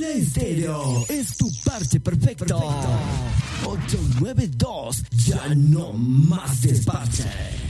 Estéreo es tu parche perfecto. 892, ya no más desparche.